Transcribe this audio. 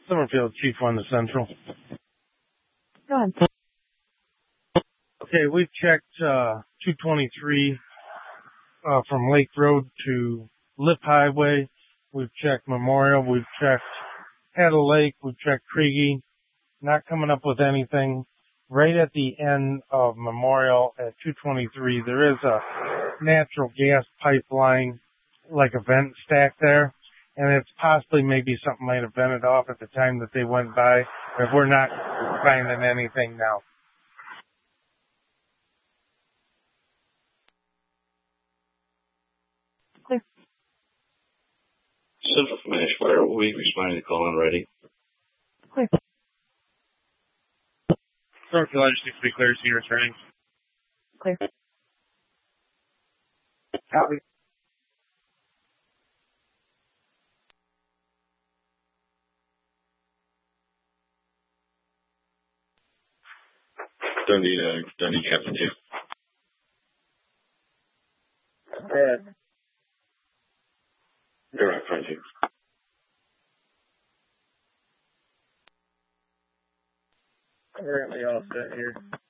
Summerfield, Chief 1 to Central. Go ahead. Okay, we've checked 223 from Lake Road to Lip Highway. We've checked Memorial. We've checked Hedle Lake. We've checked Kriegy. Not coming up with anything. Right at the end of Memorial at 223, there is a natural gas pipeline, like a vent stack there. And it's possibly maybe something might have vented off at the time that they went by, but we're not finding anything now. Clear. Central from Ashfire, will we respond to the call already? Clear. North Carolina, just to be clear, see you returning. Clear. Copy. Dundee Captain 2. Direct front 2. Currently all set here.